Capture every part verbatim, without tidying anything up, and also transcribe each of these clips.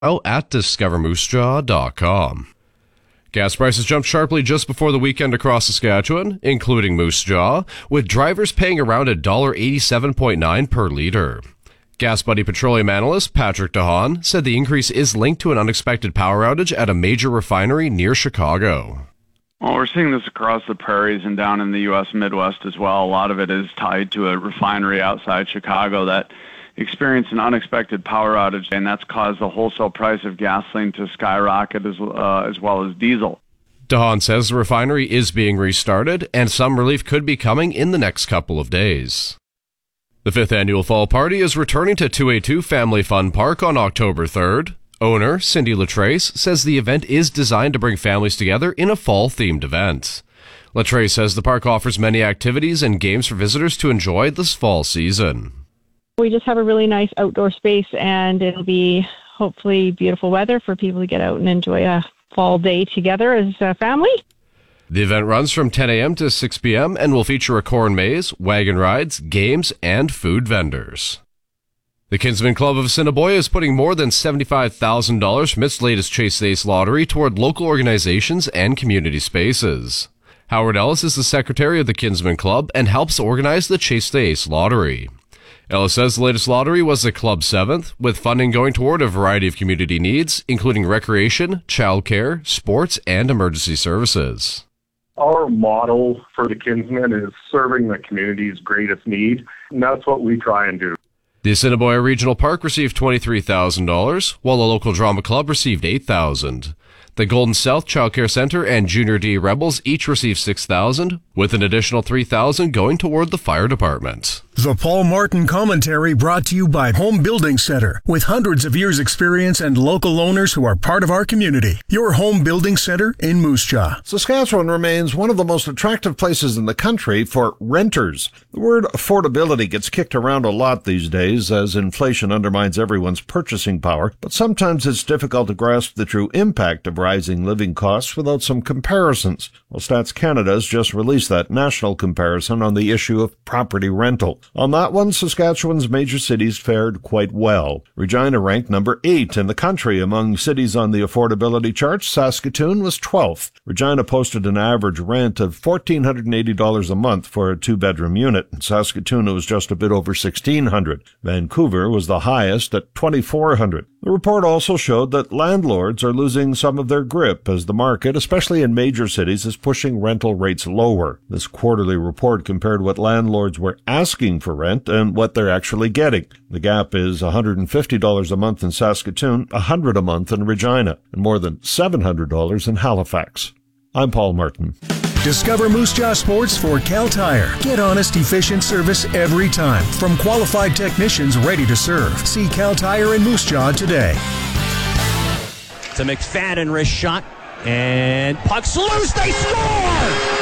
at discover moose jaw dot com. Gas prices jumped sharply just before the weekend across Saskatchewan, including Moose Jaw, with drivers paying around one dollar eighty-seven point nine per litre. Gas Buddy petroleum analyst Patrick DeHaan said the increase is linked to an unexpected power outage at a major refinery near Chicago. Well, we're seeing this across the prairies and down in the U S Midwest as well. A lot of it is tied to a refinery outside Chicago that experienced an unexpected power outage, and that's caused the wholesale price of gasoline to skyrocket as, uh, as well as diesel. DeHaan says the refinery is being restarted, and some relief could be coming in the next couple of days. The fifth annual Fall Party is returning to two eighty-two Family Fun Park on October third. Owner Cindy Latrace says the event is designed to bring families together in a fall-themed event. Latrace says the park offers many activities and games for visitors to enjoy this fall season. We just have a really nice outdoor space, and it'll be hopefully beautiful weather for people to get out and enjoy a fall day together as a family. The event runs from ten a.m. to six p.m. and will feature a corn maze, wagon rides, games, and food vendors. The Kinsmen Club of Assiniboia is putting more than seventy-five thousand dollars from its latest Chase the Ace lottery toward local organizations and community spaces. Howard Ellis is the secretary of the Kinsmen Club and helps organize the Chase the Ace lottery. Ellis says the latest lottery was the club's seventh, with funding going toward a variety of community needs, including recreation, childcare, sports, and emergency services. Our model for the Kinsmen is serving the community's greatest need, and that's what we try and do. The Assiniboia Regional Park received twenty-three thousand dollars, while the local drama club received eight thousand dollars. The Golden South Child Care Center and Junior D Rebels each received six thousand dollars, with an additional three thousand dollars going toward the fire department. The Paul Martin Commentary brought to you by Home Building Center, with hundreds of years experience and local owners who are part of our community. Your Home Building Center in Moose Jaw. Saskatchewan remains one of the most attractive places in the country for renters. The word affordability gets kicked around a lot these days as inflation undermines everyone's purchasing power, but sometimes it's difficult to grasp the true impact of rising living costs without some comparisons. Well, Stats Canada has just released that national comparison on the issue of property rental. On that one, Saskatchewan's major cities fared quite well. Regina ranked number eight in the country among cities on the affordability chart. Saskatoon was twelfth. Regina posted an average rent of one thousand four hundred eighty dollars a month for a two-bedroom unit. In Saskatoon, it was just a bit over one thousand six hundred dollars. Vancouver was the highest at two thousand four hundred dollars. The report also showed that landlords are losing some of their grip as the market, especially in major cities, is pushing rental rates lower. This quarterly report compared what landlords were asking for rent and what they're actually getting. The gap is one hundred fifty dollars a month in Saskatoon, one hundred dollars a month in Regina, and more than seven hundred dollars in Halifax. I'm Paul Martin. Discover Moose Jaw Sports for Cal Tire. Get honest, efficient service every time from qualified technicians ready to serve. See Cal Tire in Moose Jaw today. To McFadden, wrist shot, and puck's loose. They score!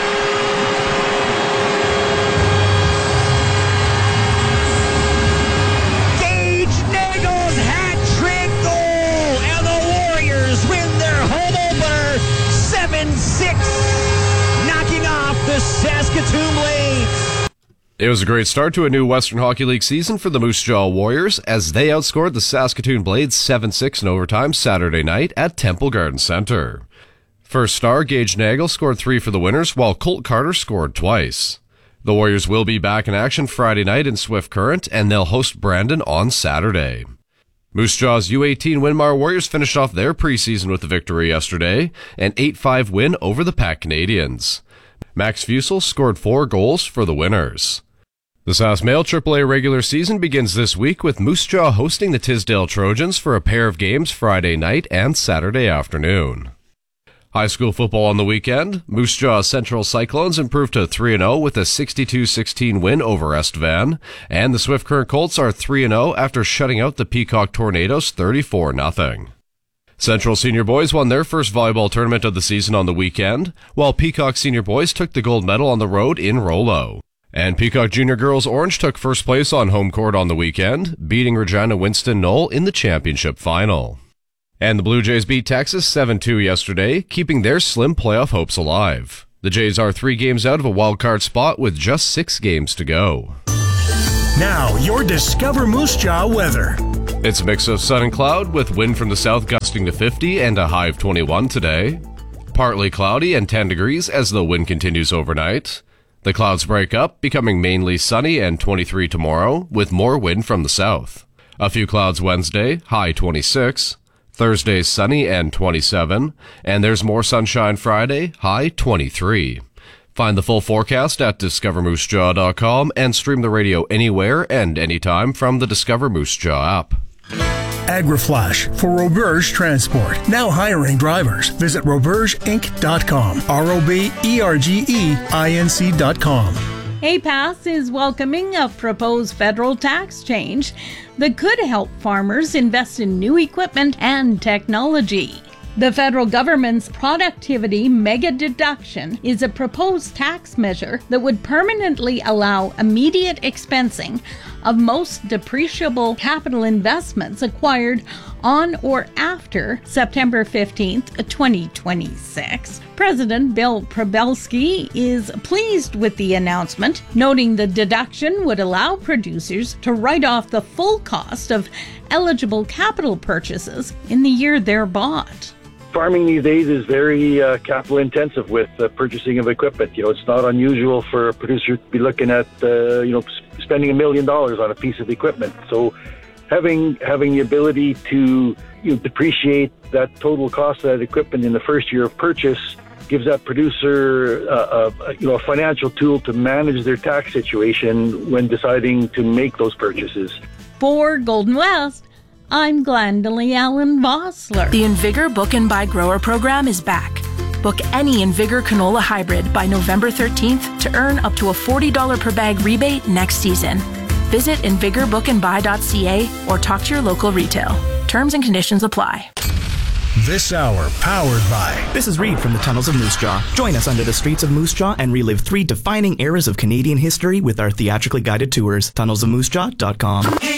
Saskatoon Blades. It was a great start to a new Western Hockey League season for the Moose Jaw Warriors as they outscored the Saskatoon Blades seven six in overtime Saturday night at Temple Garden Center. First star Gage Nagel scored three for the winners, while Colt Carter scored twice. The Warriors will be back in action Friday night in Swift Current, and they'll host Brandon on Saturday. Moose Jaw's U eighteen Winmar Warriors finished off their preseason with a victory yesterday, an eight five win over the Pac Canadians. Max Fusel scored four goals for the winners. The Sask Mail triple A regular season begins this week with Moose Jaw hosting the Tisdale Trojans for a pair of games Friday night and Saturday afternoon. High school football on the weekend. Moose Jaw Central Cyclones improved to three and oh with a sixty-two sixteen win over Estevan, and the Swift Current Colts are three and oh after shutting out the Peacock Tornadoes thirty-four nothing. Central Senior Boys won their first volleyball tournament of the season on the weekend, while Peacock Senior Boys took the gold medal on the road in Rollo. And Peacock Junior Girls Orange took first place on home court on the weekend, beating Regina Winston Knoll in the championship final. And the Blue Jays beat Texas seven two yesterday, keeping their slim playoff hopes alive. The Jays are three games out of a wild card spot with just six games to go. Now, your Discover Moose Jaw weather. It's a mix of sun and cloud with wind from the south gusting to fifty and a high of twenty-one today. Partly cloudy and ten degrees as the wind continues overnight. The clouds break up, becoming mainly sunny and twenty-three tomorrow with more wind from the south. A few clouds Wednesday, high twenty-six. Thursday sunny and twenty-seven. And there's more sunshine Friday, high twenty-three. Find the full forecast at discover moose jaw dot com and stream the radio anywhere and anytime from the Discover Moose Jaw app. AgriFlash for Roberge Transport. Now hiring drivers. Visit roberge inc dot com. R O B E R G E I N C dot com. A P A S is welcoming a proposed federal tax change that could help farmers invest in new equipment and technology. The federal government's productivity mega deduction is a proposed tax measure that would permanently allow immediate expensing of most depreciable capital investments acquired on or after September fifteenth, twenty twenty-six. President Bill Probelski is pleased with the announcement, noting the deduction would allow producers to write off the full cost of eligible capital purchases in the year they're bought. Farming these days is very uh, capital intensive with uh, purchasing of equipment. You know, it's not unusual for a producer to be looking at, uh, you know, spending a million dollars on a piece of equipment. So having having the ability to you know, depreciate that total cost of that equipment in the first year of purchase gives that producer uh, a, you know, a financial tool to manage their tax situation when deciding to make those purchases. For Golden West, I'm Glendalee Allen Vossler. The Invigor Book and Buy Grower program is back. Book any Invigor canola hybrid by November thirteenth to earn up to a forty dollars per bag rebate next season. Visit invigor book and buy dot c a or talk to your local retail. Terms and conditions apply. This hour powered by... This is Reed from the Tunnels of Moose Jaw. Join us under the streets of Moose Jaw and relive three defining eras of Canadian history with our theatrically guided tours. tunnels of moose jaw dot com.